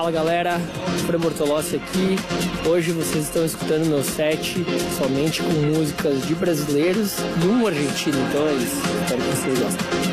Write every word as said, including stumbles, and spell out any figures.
Fala galera, Fran Bortolossi aqui. Hoje vocês estão escutando meu set somente com músicas de brasileiros e um argentino, então é isso. Espero que vocês gostem.